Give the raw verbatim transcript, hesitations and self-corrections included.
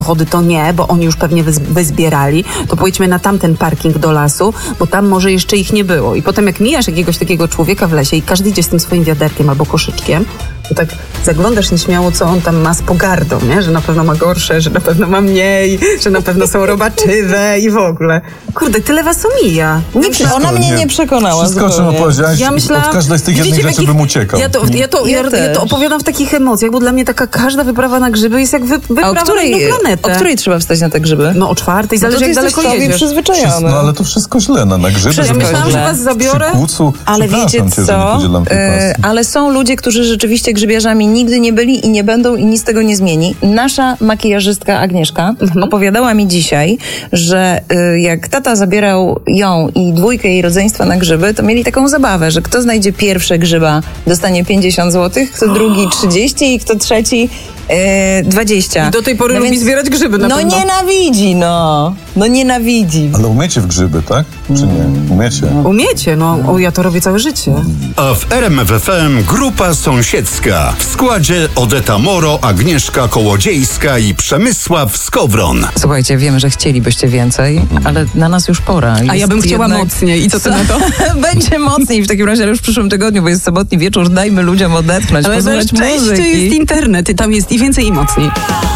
Chody to nie, bo oni już pewnie wyz- wyzbierali, to pojedźmy na tamten parking do lasu, bo tam może jeszcze ich nie było. I potem jak mijasz jakiegoś takiego człowieka w lesie i każdy idzie z tym swoim wiaderkiem albo koszyczkiem, to tak zaglądasz nieśmiało, co on tam ma z pogardą, nie? Że na pewno ma gorsze, że na pewno ma mniej, że na pewno są robaczywe i w ogóle. Kurde, tyle was omija. Nie, Wszystko, ona mnie nie, nie przekonała. Wszystko, o czym opowiedziałaś, ja myślałam, od każdej z tych jednych rzeczy bym uciekał. Ja to, ja, to, ja, ja, ja to opowiadam w takich emocjach, bo dla mnie taka każda wyprawa na grzyby jest jak wy, wyprawa A o której, na inną planetę. O której trzeba wstać na te grzyby? No o czwartej, no zależy jak daleko jedziesz. Przyzwyczajony. No ale to wszystko źle, na, na grzyby. Ja myślałam, że was zabiorę. Płucu, ale wiecie cię, co? Yy, ale są ludzie, którzy rzeczywiście grzybiarzami nigdy nie byli i nie będą i nic tego nie zmieni. Nasza makijażystka Agnieszka mhm. opowiadała mi dzisiaj, że y, jak tata zabierał ją i dwójkę jej rodzeństwa na grzyby, to mieli taką zabawę, że kto znajdzie pierwsze grzyba, dostanie pięćdziesiąt złotych, kto drugi trzydzieści i kto trzeci y, dwadzieścia. I do tej pory no lubi więc, zbierać grzyby na No pewno. nienawidzi, no. No nienawidzi. Ale umiecie w grzyby, tak? Czy nie? Umiecie? Umiecie, no. O, ja to robię całe życie. A w R M F F M grupa sąsiedzka. W składzie Odeta Moro, Agnieszka Kołodziejska i Przemysław Skowron. Słuchajcie, wiemy, że chcielibyście więcej, ale na nas już pora. A ja bym chciała jednak... mocniej. I co ty na to? Będzie mocniej w takim razie, ale już w przyszłym tygodniu, bo jest sobotni wieczór, dajmy ludziom odetchnąć, ale posłuchać na szczęście muzyki. jest internet i tam jest i więcej i mocniej.